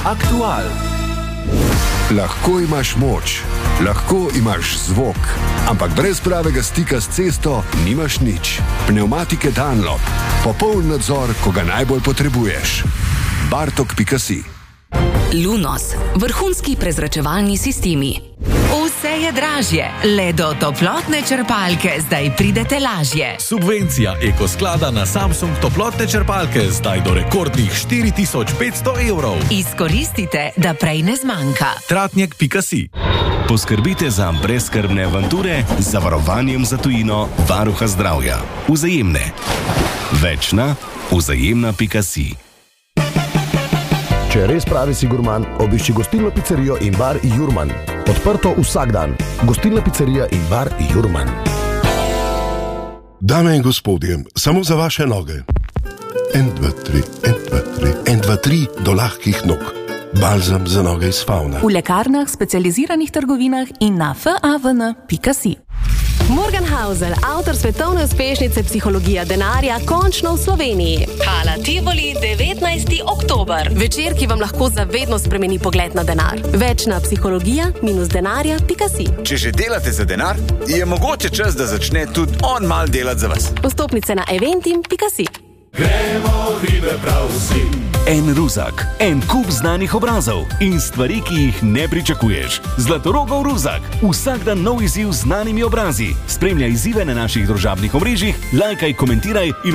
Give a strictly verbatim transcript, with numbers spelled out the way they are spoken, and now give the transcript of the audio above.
Aktual. Lahko imaš moč, lahko imaš zvok, ampak brez pravega stika s cesto nimaš nič. Pnevmatike Dunlop. Popoln nadzor, ko ga najbolj potrebuješ. Bartok pika si. Lunos. Vrhunski prezračevalni sistemi. Vse je dražje, le do toplotne črpalke zdaj pridete lažje. Subvencija Eko sklada na Samsung toplotne črpalke zdaj do rekordnih štiri tisoč petsto evrov. Izkoristite, da prej ne zmanjka. Tratnjek pika si. Poskrbite za brezskrbne avanture z zavarovanjem za tujino Varuha zdravja. Vzajemne. Več na vzajemna pika si. Če res pravi si gurman, obišči gostilno pizzerijo in bar Jurman. Odprto vsak dan. Gostilna pizzerija in bar Jurman. Dame in gospodje, samo za vaše noge. En, dva, tri, en, dva, tri, en, dva, tri do lahkih nog. Balzam za noge iz Fauna. V lekarnah, specializiranih trgovinah in na favn pika si. Morgan Housel, avtor svetovne uspešnice Psihologija denarja, končno v Sloveniji. Hala Tivoli, devetnajsti oktober. Večer, ki vam lahko zavedno spremeni pogled na denar. Več na psihologija denarja pika si. Če že delate za denar, je mogoče čas, da začne tudi on mal delati za vas. Vstopnice na eventim pika si. Gremo ribe prav vsi. En Ruzak, en kup znanih obrazov in stvari, ki jih ne pričakuješ. Zlatorogov Ruzak, vsak dan nov izziv z znanimi obrazi. Spremljaj izzive na naših družabnih omrežjih, lajkaj, komentiraj in